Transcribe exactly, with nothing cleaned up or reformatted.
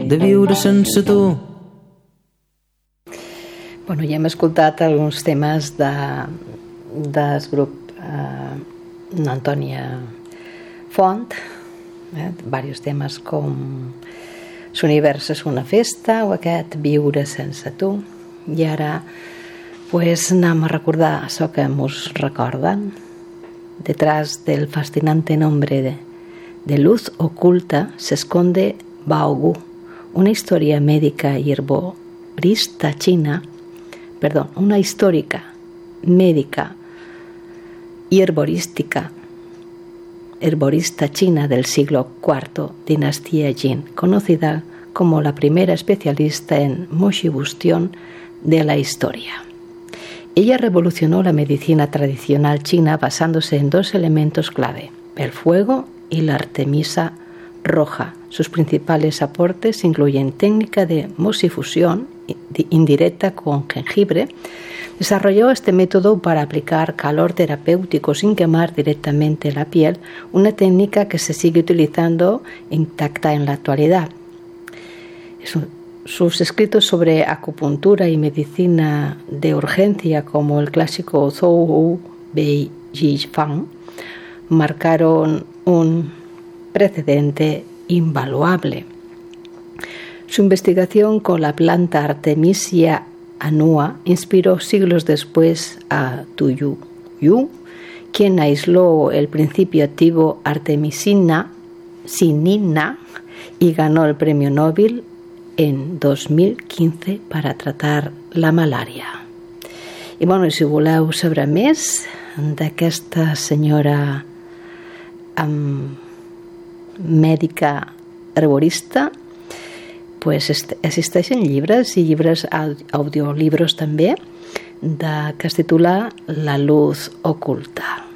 de viure sense tu. Bueno, ja hem escoltat alguns temes de, del grup eh, d'Antònia Font, eh, diversos temes com L'univers és una festa o aquest Viure sense tu. I ara pues anem a recordar això que ens recorden. Detrás del fascinante nombre de, de luz oculta se esconde Baogu, una historia médica y herborista china, perdón, una histórica médica y herborística herborista china del siglo cuarto, dinastía Jin, conocida como la primera especialista en moxibustión de la historia. Ella revolucionó la medicina tradicional china basándose en dos elementos clave, el fuego y la artemisa roja. Sus principales aportes incluyen técnica de moxifusión indirecta con jengibre. Desarrolló este método para aplicar calor terapéutico sin quemar directamente la piel, una técnica que se sigue utilizando intacta en la actualidad. Sus escritos sobre acupuntura y medicina de urgencia, como el clásico Zhou Bei Yi Fang, marcaron un precedente invaluable. Su investigación con la planta Artemisia annua inspiró siglos después a Tu Yu Yu, quien aisló el principio activo artemisina sinina y ganó el premio Nobel en dos mil quince para tratar la malaria. I bueno, si voleu saber més d'aquesta senyora um, mèdica herborista, pues existeixen llibres i llibres audiolibros també de, que es titula La luz oculta.